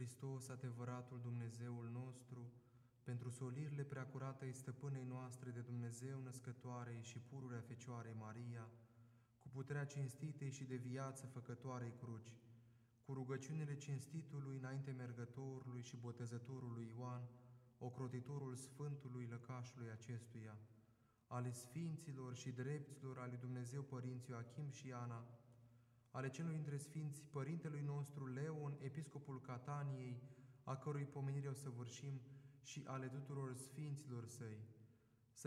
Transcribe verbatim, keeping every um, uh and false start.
Hristos, adevăratul Dumnezeul nostru, pentru solirile preacuratei stăpânei noastre de Dumnezeu născătoarei și pururea Fecioarei Maria, cu puterea cinstitei și de viață făcătoarei cruci, cu rugăciunile cinstitului înainte mergătorului și botezătorului Ioan, ocrotitorul Sfântului lăcașului acestuia, ale Sfinților și drepților ale Dumnezeu Părinții Ioachim și Ana, ale celui dintre Sfinți Părintelui nostru Leon, Episcopul Cataniei, a cărui pomenire o săvârșim, și ale tuturor Sfinților Săi,